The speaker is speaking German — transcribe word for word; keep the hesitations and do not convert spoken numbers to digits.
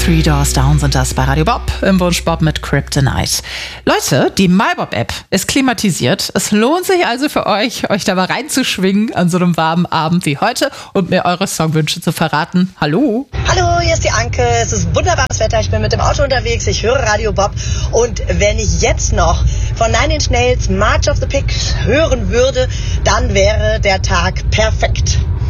Three Doors Down sind das bei Radio Bob im Wunsch Bob mit Kryptonite. Leute, die MyBob-App ist klimatisiert. Es lohnt sich also für euch, euch da mal reinzuschwingen an so einem warmen Abend wie heute und mir eure Songwünsche zu verraten. Hallo. Hallo, hier ist die Anke. Es ist wunderbares Wetter. Ich bin mit dem Auto unterwegs. Ich höre Radio Bob. Und wenn ich jetzt noch von Nine Inch Nails March of the Pigs hören würde, dann wäre der Tag perfekt.